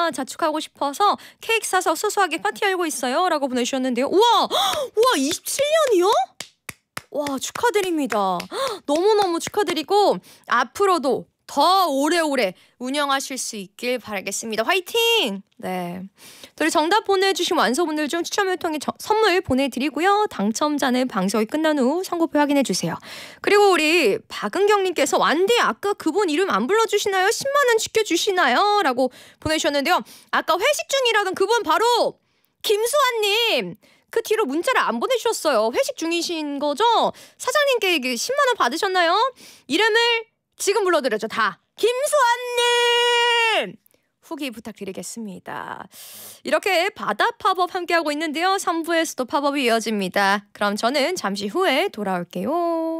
있습니다. 자축하고 싶어서 케이크 사서 소소하게 파티 열고 있어요. 라고 보내주셨는데요. 우와! 27년이요? 와, 축하드립니다. 너무너무 축하드리고 앞으로도 더 오래오래 운영하실 수 있길 바라겠습니다. 화이팅! 네. 또 정답 보내주신 완소분들 중 추첨을 통해 선물 보내드리고요. 당첨자는 방송이 끝난 후 선고표 확인해주세요. 그리고 우리 박은경님께서 완디 아까 그분 이름 안 불러주시나요? 10만원 지켜주시나요? 라고 보내주셨는데요. 아까 회식 중이라던 그분 바로 김수환님. 그 뒤로 문자를 안 보내주셨어요. 회식 중이신 거죠? 사장님께 10만원 받으셨나요? 이름을 지금 불러드렸죠. 다. 김수환님! 후기 부탁드리겠습니다. 이렇게 바다 팝업 함께하고 있는데요. 3부에서도 팝업이 이어집니다. 그럼 저는 잠시 후에 돌아올게요.